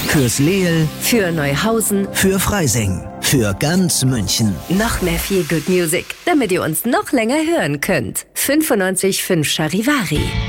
Fürs Leel, für Neuhausen, für Freising, für ganz München. Noch mehr Feel Good Music, damit ihr uns noch länger hören könnt. 95.5 Charivari.